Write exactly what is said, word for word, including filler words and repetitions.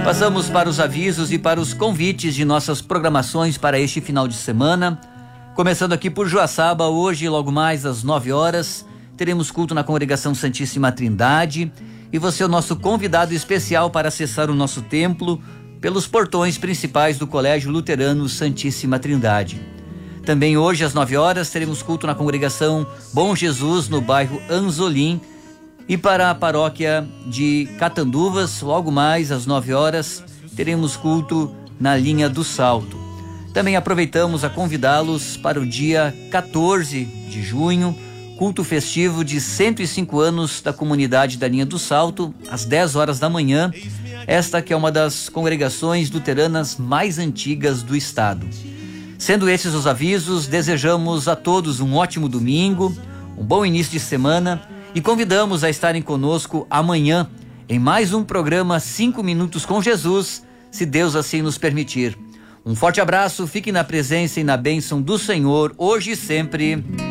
Passamos para os avisos e para os convites de nossas programações para este final de semana. Começando aqui por Joaçaba, hoje, logo mais às nove horas, teremos culto na Congregação Santíssima Trindade e você é o nosso convidado especial para acessar o nosso templo pelos portões principais do Colégio Luterano Santíssima Trindade. Também hoje, às nove horas, teremos culto na Congregação Bom Jesus, no bairro Anzolim, e para a paróquia de Catanduvas, logo mais às nove horas, teremos culto na Linha do Salto. Também aproveitamos a convidá-los para o dia quatorze de junho, culto festivo de cento e cinco anos da comunidade da Linha do Salto, às dez horas da manhã, esta que é uma das congregações luteranas mais antigas do estado. Sendo esses os avisos, desejamos a todos um ótimo domingo, um bom início de semana e convidamos a estarem conosco amanhã em mais um programa cinco minutos com Jesus, se Deus assim nos permitir. Um forte abraço, fique na presença e na bênção do Senhor, hoje e sempre.